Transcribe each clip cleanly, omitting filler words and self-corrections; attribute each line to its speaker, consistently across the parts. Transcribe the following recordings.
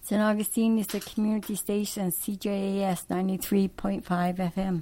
Speaker 1: St. Augustine is the community station, CJAS 93.5 FM.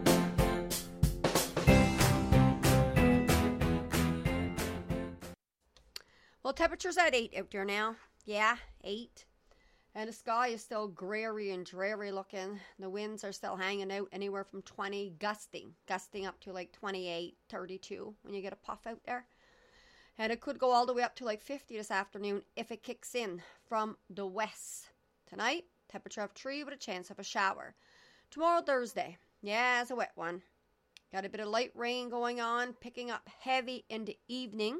Speaker 2: Well, temperature's at 8 out there now. Yeah, 8. And the sky is still dreary and dreary looking. The winds are still hanging out anywhere from 20, gusting up to like 28, 32 when you get a puff out there. And it could go all the way up to like 50 this afternoon if it kicks in from the west. Tonight, temperature of 3 with a chance of a shower. Tomorrow, Thursday. Yeah, it's a wet one. Got a bit of light rain going on, picking up heavy in the evening.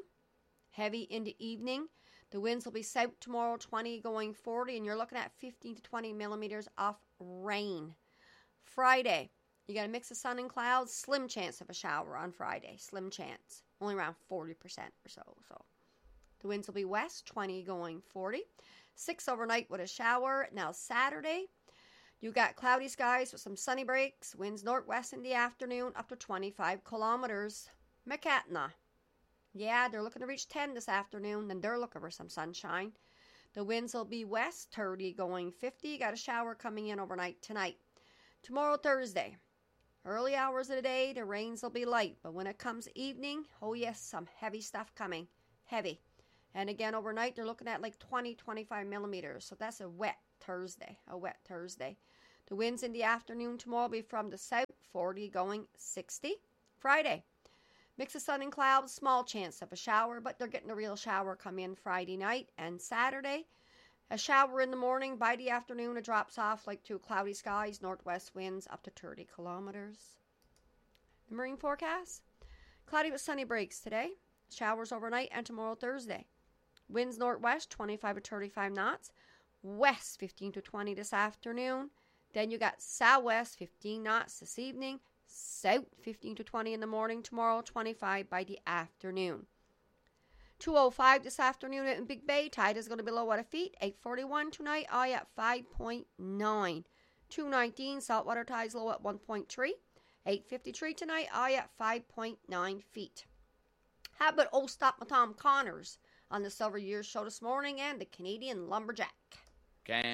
Speaker 2: The winds will be south tomorrow, 20 going 40, and you're looking at 15 to 20 millimeters of rain. Friday, you got a mix of sun and clouds, slim chance of a shower on Friday, slim chance, only around 40% or so. So the winds will be west, 20 going 40, 6 overnight with a shower. Now Saturday, you got cloudy skies with some sunny breaks, winds northwest in the afternoon, up to 25 kilometers. McCatna. Yeah, they're looking to reach 10 this afternoon, and they're looking for some sunshine. The winds will be west, 30 going 50. Got a shower coming in overnight tonight. Tomorrow, Thursday. Early hours of the day, the rains will be light, but when it comes evening, oh yes, some heavy stuff coming. Heavy. And again, overnight, they're looking at like 20, 25 millimeters. So that's a wet Thursday. The winds in the afternoon tomorrow will be from the south, 40 going 60. Friday. Mix of sun and clouds, small chance of a shower, but they're getting a real shower come in Friday night. And Saturday, a shower in the morning. By the afternoon, it drops off like to cloudy skies, northwest winds up to 30 kilometers. The marine forecast, cloudy with sunny breaks today. Showers overnight and tomorrow, Thursday. Winds northwest, 25 to 35 knots. West, 15 to 20 this afternoon. Then you got southwest, 15 knots this evening. South, 15 to 20 in the morning. Tomorrow, 25 by the afternoon. 2:05 this afternoon in Big Bay. Tide is going to be low at feet. 8:41 tonight. Eye at 5.9. 2:19 saltwater tide's low at 1.3. 8:53 tonight. Eye at 5.9 feet. How about old Stop with Tom Connors on the Silver Years show this morning and the Canadian Lumberjack?